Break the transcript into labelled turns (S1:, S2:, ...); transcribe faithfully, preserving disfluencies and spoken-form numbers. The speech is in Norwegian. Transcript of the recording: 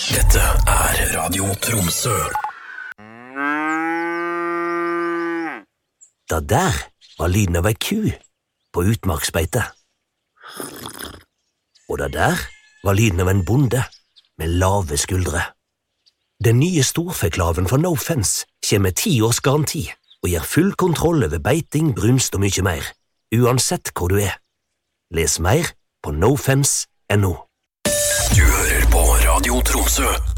S1: Dette er Radio Tromsø.
S2: Da der var lyden av ei ku på utmarksbeite. Og da der var lyden av en bonde med lave skuldre. Den nye storfeklaven fra No Fence kommer med ti års garanti og gir full kontroll over beiting, brunst og mye mer, uansett hvor du er. Les mer på nofence punktum no.
S1: Du hører på Radio Tromsø.